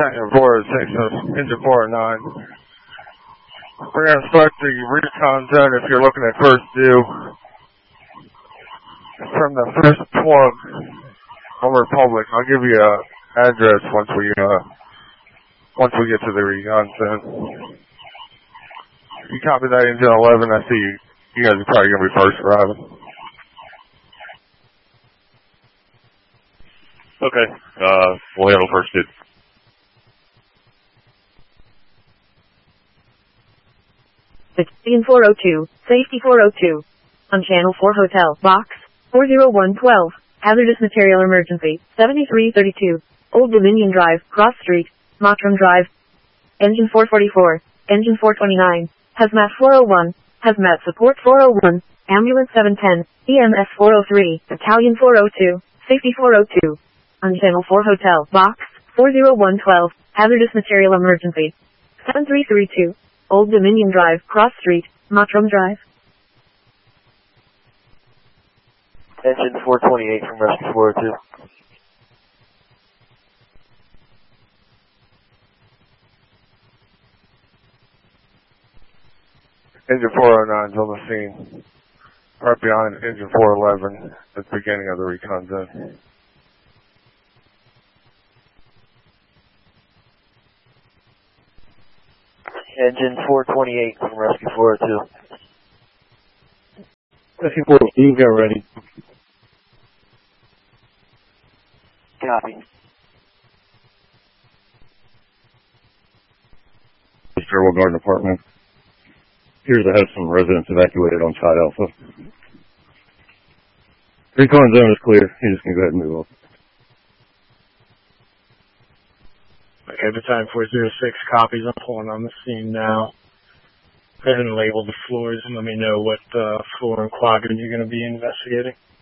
Section 406, engine 409. We're going to start the recon zone if you're looking at first view from the first plug on Republic. I'll give you an address once we get to the recon zone. You copy that, engine 11. I see you guys are probably going to be first arriving. Okay, we'll handle first, dude. Battalion 402, Safety 402. On Channel 4 Hotel, Box 40112. Hazardous Material Emergency, 7332. Old Dominion Drive, Cross Street, Mottram Drive. Engine 444, Engine 429. Hazmat 401, Hazmat Support 401. Ambulance 710, EMS 403. Battalion 402, Safety 402. On Channel 4 Hotel, Box 40112. Hazardous Material Emergency, 7332. Old Dominion Drive, Cross Street, Mottram Drive. Engine 428 from Rescue 402. Engine 409 is on the scene, right behind engine 411 at the beginning of the recon zone. Engine 428 from Rescue 402. Rescue 402, get ready. Copy. Federal Garden Department. Appears to have some residents evacuated on Side Alpha. Recon zone is clear. You just can go ahead and move on. Okay, Battalion 406 copies. I'm pulling on the scene now. Go ahead and label the floors and let me know what floor and quadrant you're going to be investigating.